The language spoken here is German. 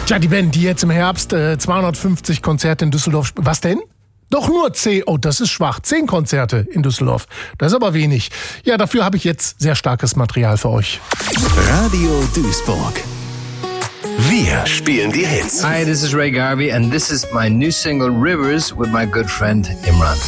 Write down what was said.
Tja, die Band, die jetzt im Herbst 250 Konzerte in Düsseldorf... Was denn? Doch nur 10. Oh, das ist schwach. 10 Konzerte in Düsseldorf. Das ist aber wenig. Ja, dafür habe ich jetzt sehr starkes Material für euch. Radio Duisburg. Wir spielen die Hits. Hi, this is Ray Garvey and this is my new single Rivers with my good friend Imran.